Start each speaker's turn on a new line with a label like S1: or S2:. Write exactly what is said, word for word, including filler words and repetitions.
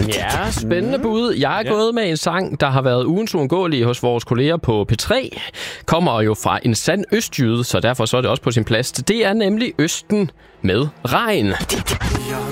S1: Ja, spændende bud. Jeg er
S2: Ja.
S1: gået med en sang, der har været ugens uundgåelige hos vores kolleger på P tre. Kommer jo fra en sand østjyde, så derfor så er det også på sin plads. Det er nemlig Østen med regn.
S3: Jeg